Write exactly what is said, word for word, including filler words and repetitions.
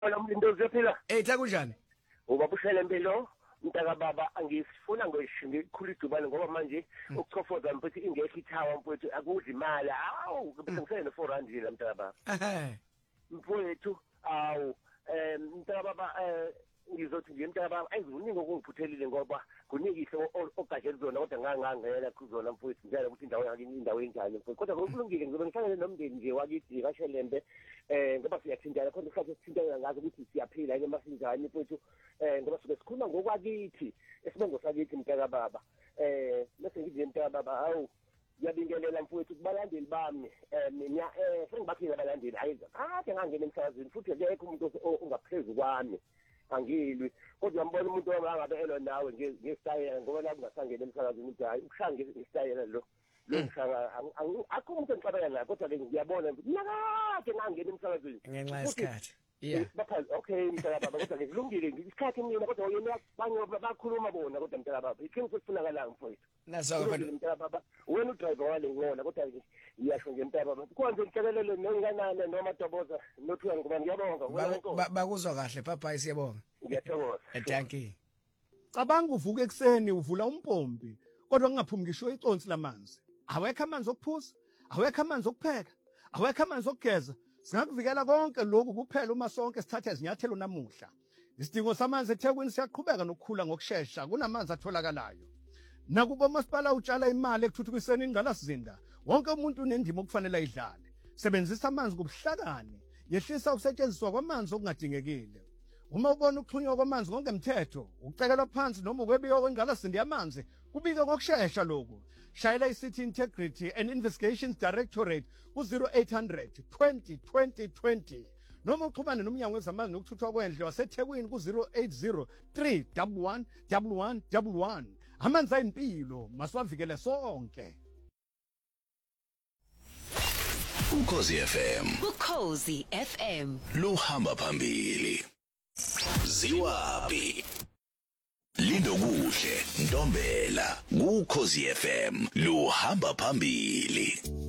Wena umlindozi yaphila. Eh cha kunjani? Ubabushele impilo. Mntaka baba angifuna ngisho ngikhulu idubane ngoba manje ukuchofoza mfethu ingekho ithawa mfethu akudli imali. Awu bese ngisele no four rand la mntaka baba. Ehhe. Mfethu awu eh mntaka baba eh ngizothi nje mntaka baba ayizuningi okungiphuthelile ngoba kunikise ogajela zona kodwa ngangangela kuzona mfethu njalo ukuthi indawo yakini indawo enjani mfethu kodwa ngokulungile ngizobe ngihlangene nomndeni nje wakithi kaShelembe eh ngoba siyathintana khona isikhathi sithintana ngazo ukuthi siyaphila yini masinjani mfethu eh ngoba sibe sikhuluma ngokwakithi esibongo sakithi mntaka baba eh bese ngithi mntaka baba hawu yabingelela mfowethu kubalandeli bami eh mina eh sengibaphila abalandeli ayiza kade ngangena emsakazweni futhi akekho umuntu ongaphezulu kwami angilwi kodwa ngibona umuntu wangabe nawe ngesitayela ngoba la kungasangena emsakazweni ukuthi hayi ukushange isitayela lo lo ngishaka akho umuntu engixabana naye kodwa ke ngiyabona ukuthi nakade ngangena emsakazweni ngenxa yesikhathi yeah bakhazi okay mntaka baba kodwa ke kulungile isikhathi mina kodwa yena banye bakhuluma bona kodwa mntaka baba ikhenge kufunakala mfowethu naso mntaka baba wena udriver wale ngona kodwa ke iyasho nje mntaka baba kwenze inhlekelele nenganane noma doboza nothiwa ngoba ngiyabonga bakuzwa kahle papa siyabonga ngiyathokoza thank you cabanga uvuka ekseni uvula umpompi kodwa kungaphumi ngisho iconsi lamanzi awekho amanzi okuphuza awekho amanzi okupheka awekho amanzi okugeza singakuvikela konke lokhu kuphela uma sonke sithatha izinyathelo namuhla isidingo samanzi eThekwini siyaqhubeka nokukhula ngokusheshsha kunamanzi atholakalayo nakuba umasipala utshala imali ekuthuthukiseni ingqalasizinda wonke umuntu unendima okufanele ayidlale sebenzisa amanzi ngobuhlakani yehlisa ukusetshenziswa kwamanzi okungadingekile uma ubona ukuxhunywa kwamanzi ngongemthetho ukucekelwa phansi noma ukwebiwa kwengqalasizinda yamanzi kubike ngokusheshsha lokhu shayela iCity Integrity and Investigations Directorate ku zero eight hundred twenty twenty twenty noma uxhumane nomnyango wezamanzi nokuthuthwa kwendle waseThekwini ku zero eight zero three one one one one one one amanzi ayimpilo masiwavikele sonke. Ukhozi F M. Ukhozi F M. Luhamba phambili. Ziwapi. Lindo kuhle, Ntombela, Ukhozi F M. Luhamba phambili.